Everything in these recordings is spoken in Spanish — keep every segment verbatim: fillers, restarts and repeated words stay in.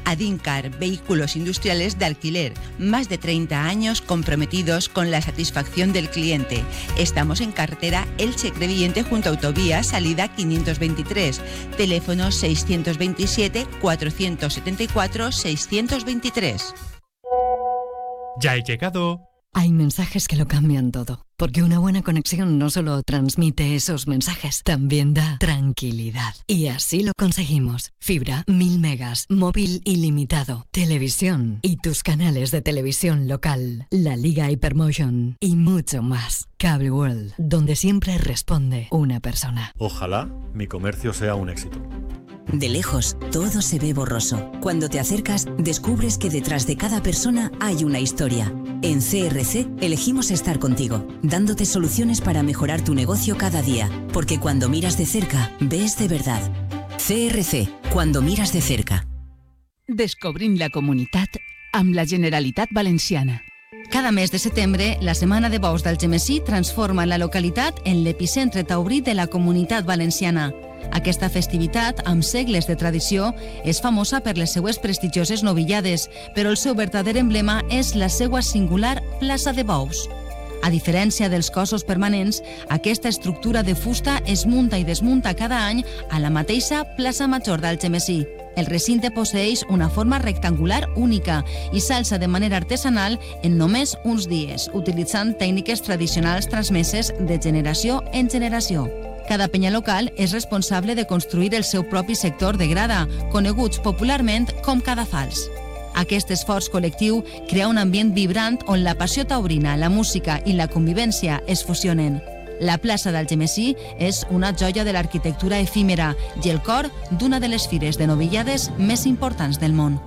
Adincar, vehículos industriales de alquiler. Más de treinta años comprometidos con la satisfacción del cliente. Estamos en carretera Elche-Crevillente junto a Autovía, salida quinientos veintitrés. Teléfono seiscientos veintisiete, cuatrocientos setenta y cuatro, seiscientos veintitrés. Ya he llegado. Hay mensajes que lo cambian todo, porque una buena conexión no solo transmite esos mensajes, también da tranquilidad. Y así lo conseguimos. Fibra, mil megas, móvil ilimitado, televisión y tus canales de televisión local, la Liga Hypermotion y mucho más. Cable World, donde siempre responde una persona. Ojalá mi comercio sea un éxito. De lejos, todo se ve borroso. Cuando te acercas, descubres que detrás de cada persona hay una historia. En C R C elegimos estar contigo, dándote soluciones para mejorar tu negocio cada día. Porque cuando miras de cerca, ves de verdad. C R C, cuando miras de cerca. Descobrint la comunitat amb la Generalitat Valenciana. Cada mes de setembre, la Setmana de Bous d'Algemesí transforma la localitat en l'epicentre taurí de la Comunitat Valenciana. Aquesta festivitat, amb segles de tradició, és famosa per les seues prestigioses novillades, però el seu verdader emblema és la seua singular plaça de bous. A diferència dels cossos permanents, aquesta estructura de fusta es munta i desmunta cada any a la mateixa plaça Major d'Algemesí. El recinte posseeix una forma rectangular única i s'alça de manera artesanal en només uns dies, utilitzant tècniques tradicionals transmeses de generació en generació. Cada penya local és responsable de construir el seu propi sector de grada, coneguts popularment com cadafals. Aquest esforç col·lectiu crea un ambient vibrant on la passió taurina, la música i la convivència es fusionen. La plaça d'Algemesí és una joia de l'arquitectura efímera i el cor d'una de les fires de novillades més importants del món.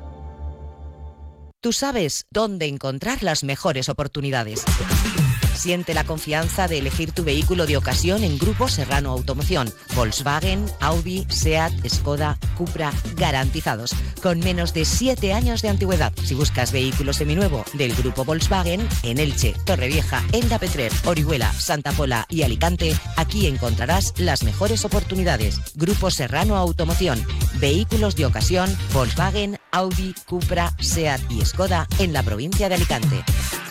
Tú sabes dónde encontrar las mejores oportunidades. Siente la confianza de elegir tu vehículo de ocasión en Grupo Serrano Automoción. Volkswagen, Audi, Seat, Skoda, Cupra, garantizados, con menos de siete años de antigüedad. Si buscas vehículo seminuevo del Grupo Volkswagen, en Elche, Torrevieja, Elda Petrer, Orihuela, Santa Pola y Alicante, aquí encontrarás las mejores oportunidades. Grupo Serrano Automoción. Vehículos de ocasión, Volkswagen, Audi, Cupra, Seat y Skoda en la provincia de Alicante.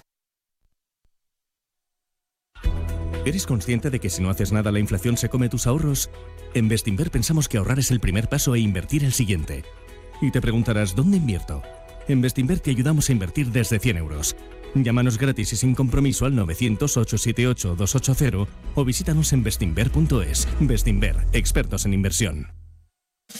¿Eres consciente de que si no haces nada la inflación se come tus ahorros? En Bestinver pensamos que ahorrar es el primer paso e invertir el siguiente. Y te preguntarás, ¿dónde invierto? En Bestinver te ayudamos a invertir desde cien euros. Llámanos gratis y sin compromiso al novecientos, ochocientos setenta y ocho, doscientos ochenta o visítanos en bestinver punto es. Bestinver, expertos en inversión.